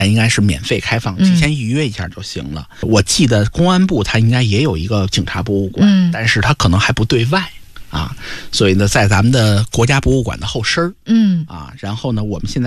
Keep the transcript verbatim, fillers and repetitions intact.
应该是免费开放，提前预约一下就行了。嗯、我记得公安部它应该也有一个警察博物馆，嗯、但是它可能还不对外啊，所以呢，在咱们的国家博物馆的后身，嗯啊，然后呢，我们现在。